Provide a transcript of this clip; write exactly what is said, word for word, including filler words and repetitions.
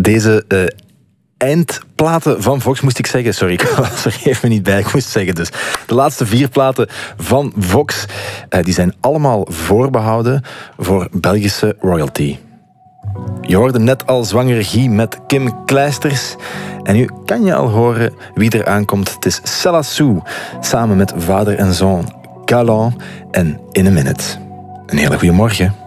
Deze uh, eindplaten van Vox moest ik zeggen. Sorry, ik was er even niet bij. Ik moest zeggen dus. De laatste vier platen van Vox, uh, die zijn allemaal voorbehouden voor Belgische royalty. Je hoorde net al Zwangere Guy met Kim Kleisters. En nu kan je al horen wie er aankomt. Het is Cella Sue, samen met vader en zoon Galant en In a Minute. Een hele goede morgen.